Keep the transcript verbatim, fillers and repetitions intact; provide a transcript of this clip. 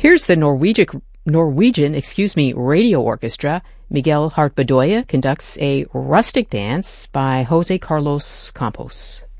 Here's the Norwegian, Norwegian, excuse me, radio orchestra. Miguel Hart Bedoya conducts a rustic dance by Jose Carlos Campos.